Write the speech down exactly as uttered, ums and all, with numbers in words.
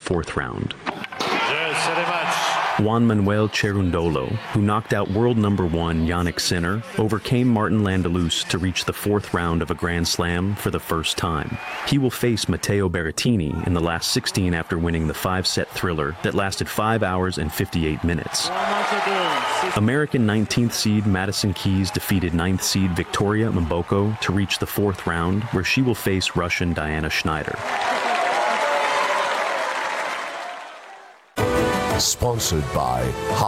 fourth round. Juan Manuel Cerundolo, who knocked out world number one Jannik Sinner, overcame Martin Landelus to reach the fourth round of a Grand Slam for the first time. He will face Matteo Berrettini in the last sixteen after winning the five-set thriller that lasted five hours and fifty-eight minutes. American nineteenth seed Madison Keys defeated ninth seed Victoria Mboko to reach the fourth round, where she will face Russian Diana Schneider. Sponsored by